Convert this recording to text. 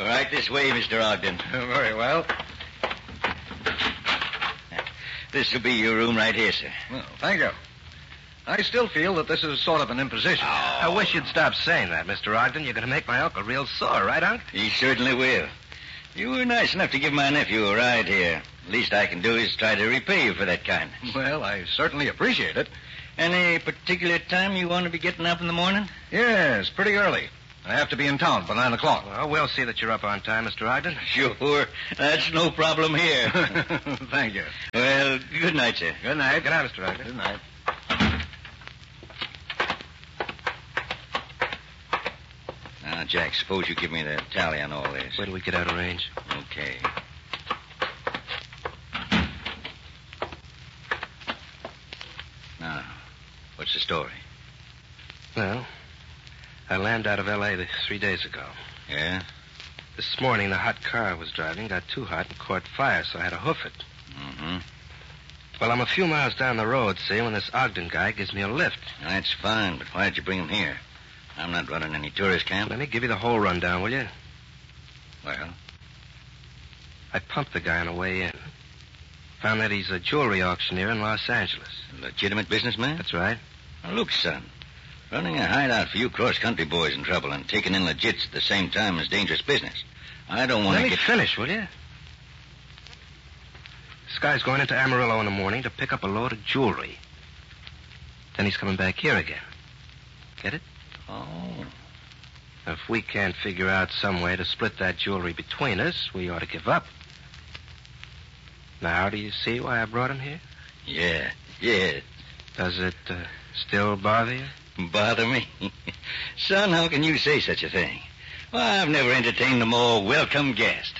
Right this way, Mr. Ogden. Very well. This will be your room right here, sir. Well, thank you. I still feel that this is sort of an imposition. I wish you'd stop saying that, Mr. Ogden. You're going to make my uncle real sore, right, Unc? He certainly will. You were nice enough to give my nephew a ride here. Least I can do is try to repay you for that kindness. Well, I certainly appreciate it. Any particular time you want to be getting up in the morning? Yes, pretty early. I have to be in town by 9 o'clock. Well, we'll see that you're up on time, Mr. Ogden. Sure. That's no problem here. Thank you. Well, good night, sir. Good night. Good night, Mr. Ogden. Good night. Now, Jack, suppose you give me the tally on all this. Wait till we get out of range. Okay. Now, what's the story? Well, I landed out of L.A. 3 days ago. Yeah? This morning, the hot car I was driving got too hot and caught fire, so I had to hoof it. Mm-hmm. Well, I'm a few miles down the road, see, when this Ogden guy gives me a lift. That's fine, but why did you bring him here? I'm not running any tourist camp. Let me give you the whole rundown, will you? Well? I pumped the guy on the way in. Found that he's a jewelry auctioneer in Los Angeles. A legitimate businessman? That's right. Now, look, son. Running a hideout for you cross-country boys in trouble and taking in legits at the same time is dangerous business. I don't want to Let me finish, will you? This guy's going into Amarillo in the morning to pick up a load of jewelry. Then he's coming back here again. Get it? Oh. If we can't figure out some way to split that jewelry between us, we ought to give up. Now, do you see why I brought him here? Yeah. Does it still bother you? Bother me? Son, how can you say such a thing? Well, I've never entertained a more welcome guest.